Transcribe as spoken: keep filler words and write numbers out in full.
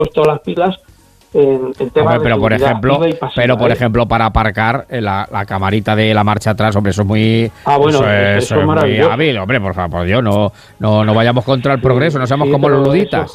puesto las pilas en, en temas hombre, pero de por ejemplo, pasiva, pero por ¿eh? ejemplo para aparcar eh, la, la camarita de la marcha atrás, hombre, eso es muy, Ah, bueno, eso es, eso eso es es muy maravilloso. hábil, hombre, por favor, por Dios, no, no, no vayamos contra el progreso, no seamos Sí, como los pero luditas. eso-